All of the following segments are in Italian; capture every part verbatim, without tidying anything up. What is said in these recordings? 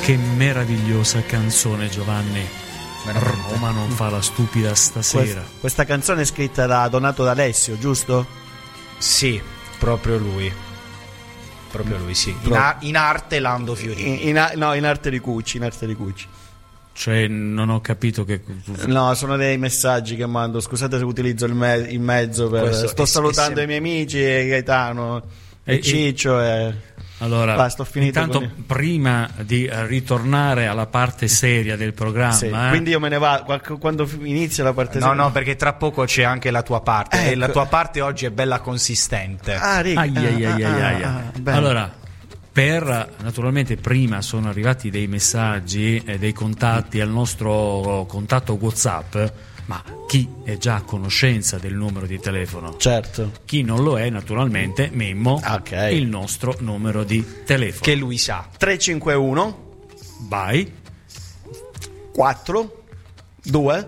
Che meravigliosa canzone, Giovanni. Roma non fa la stupida stasera. Questa, questa canzone è scritta da Donato D'Alessio, giusto? Sì, proprio lui. Proprio lui, sì. In, a- in arte Lando Fiorini. In, in, no, in arte di Cucci, in arte di Cucci. Cioè, non ho capito che... No, sono dei messaggi che mando. Scusate se utilizzo il, me- il mezzo per... Questo Sto è- salutando è i miei amici, Gaetano e, E- Ciccio e... Allora, Basta, ho finito intanto con il- prima di eh, ritornare alla parte seria del programma, Sì, eh, quindi io me ne vado qualche- quando f- inizia la parte No, seria- no, perché tra poco c'è anche la tua parte. E Ecco. la tua parte oggi è bella consistente. Ah, Rick. Ai, ai, ai, ah, ai, ah, ai. ah, bene. Allora, per naturalmente prima sono arrivati dei messaggi e dei contatti al nostro contatto WhatsApp, ma chi è già a conoscenza del numero di telefono? Certo. Chi non lo è, naturalmente, Memmo, Ok. il nostro numero di telefono. Che lui sa. tre cinque uno Vai. quattro due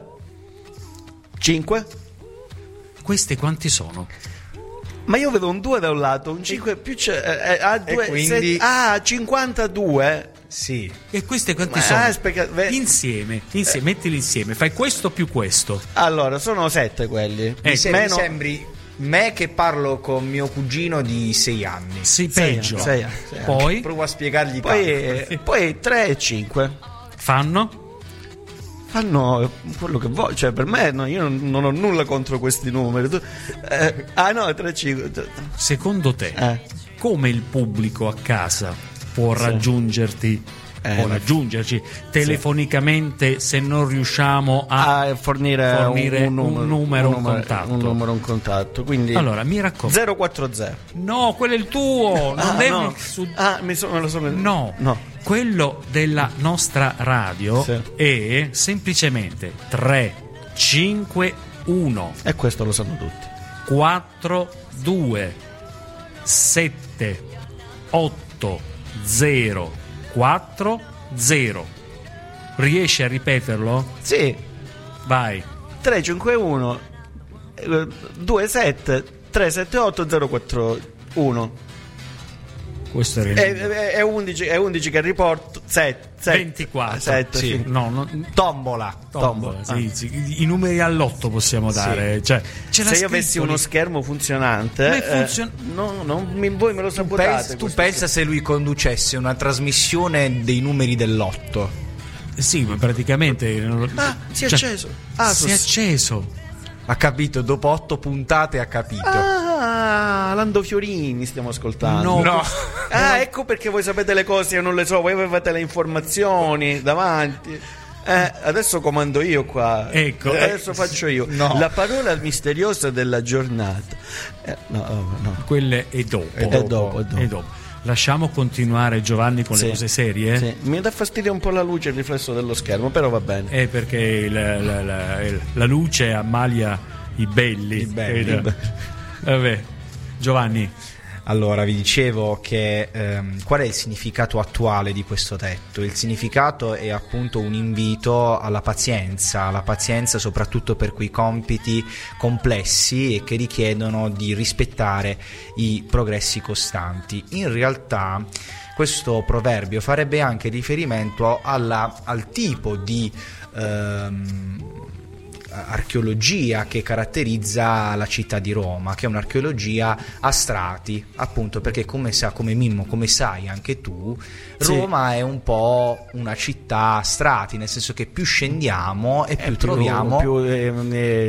cinque. Questi quanti sono? Ma io vedo un due da un lato, un cinque più c'è eh, eh, ah, due, quindi- set- ah, cinquantadue. Sì. E questi quanti Ma- sono? ah, aspetta, ve- Insieme, insieme, mettili insieme, fai questo più questo. Allora, sono sette quelli. Eh, Mi, sem- mi meno- sembri me che parlo con mio cugino di sei anni. Sì, Sei, peggio. sei, sei. Poi Provo a spiegargli Poi, tanto. eh, poi tre e cinque fanno? fanno quello che voglio, cioè per me no, io non, non ho nulla contro questi numeri. Tu- eh, ah no, tre cinque. Secondo te, Eh. come il pubblico a casa può raggiungerti, Eh, può ma- raggiungerci telefonicamente se non riusciamo a... A fornire, fornire un, un numero, un contatto. un numero, un contatto. Quindi Allora, mi raccomando. zero quattro zero. No, quello è il tuo. Non Ah, devi... no. su- Ah, mi sono, me lo sono... No. no. Quello della nostra radio Sì. è semplicemente tre cinque uno E questo lo sanno tutti. quattro due sette otto zero quattro zero. Riesci a ripeterlo? Sì, Vai. tre cinque uno due sette tre sette otto zero quattro uno. Questo è È, è, è undici, è undici che riporto sette, ventiquattro. sette, Sì. sì. No, no, Tombola. tombola, Tombola. sì, sì. I numeri all'otto possiamo dare. Cioè, c'è la Se io avessi scritto uno lì. schermo funzionante, Ma eh, funziona- no, non mi, voi me lo Tu, sabotate. pensi- tu questo pensa se lui conducesse una trasmissione dei numeri dell'otto? Sì, ma praticamente non- Ah, si è cioè, acceso. Ah, si è acceso. Ha capito, dopo otto puntate ha capito. Ah, Lando Fiorini stiamo ascoltando. No. No. Ah, ecco perché voi sapete le cose, io non le so, voi avevate le informazioni davanti. Eh, adesso comando io qua. Ecco. Eh, adesso faccio io. No. La parola misteriosa della giornata. Eh, no, oh, no. Quelle è dopo. È dopo, è dopo. È dopo. Lasciamo continuare Giovanni con Sì. le cose serie. Sì. Mi dà fastidio un po' la luce, il riflesso dello schermo, però va bene. È perché il- la, la- la- la luce ammalia i belli. I belli. Eh, Vabbè, Giovanni. Allora, vi dicevo che ehm, qual è il significato attuale di questo tetto? Il significato è appunto un invito alla pazienza, alla pazienza soprattutto per quei compiti complessi e che richiedono di rispettare i progressi costanti. In realtà questo proverbio farebbe anche riferimento alla, al tipo di ehm, archeologia che caratterizza la città di Roma, che è un'archeologia a strati, appunto perché come sa, come Mimmo, come sai anche tu, Roma Sì. è un po' una città a strati, nel senso che più scendiamo e più È troviamo più, eh, eh,